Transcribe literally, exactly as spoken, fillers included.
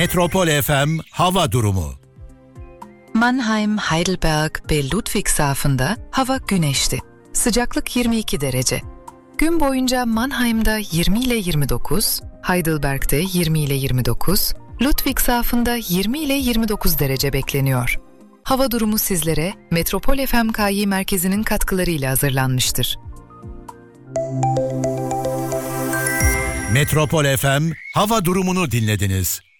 Metropol F M hava durumu. Mannheim, Heidelberg ve Ludwigshafen'da hava güneşli. Sıcaklık yirmi iki derece. Gün boyunca Mannheim'da yirmi ile yirmi dokuz, Heidelberg'de yirmi ile yirmi dokuz, Ludwigshafen'da yirmi ile yirmi dokuz derece bekleniyor. Hava durumu sizlere Metropol F M K Y merkezinin katkılarıyla hazırlanmıştır. Metropol F M hava durumunu dinlediniz.